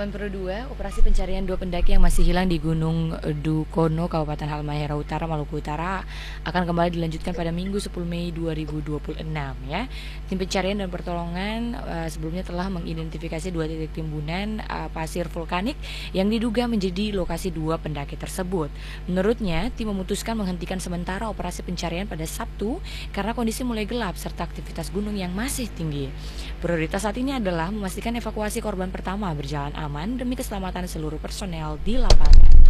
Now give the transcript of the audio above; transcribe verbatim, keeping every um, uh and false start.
delapan puluh dua, operasi pencarian dua pendaki yang masih hilang di Gunung Dukono, Kabupaten Halmahera Utara, Maluku Utara akan kembali dilanjutkan pada Minggu sepuluh Mei dua ribu dua puluh enam ya. Tim pencarian dan pertolongan uh, sebelumnya telah mengidentifikasi dua titik timbunan uh, pasir vulkanik yang diduga menjadi lokasi dua pendaki tersebut. Menurutnya, tim memutuskan menghentikan sementara operasi pencarian pada Sabtu karena kondisi mulai gelap serta aktivitas gunung yang masih tinggi. Prioritas saat ini adalah memastikan evakuasi korban pertama berjalan aman demi keselamatan seluruh personel di lapangan.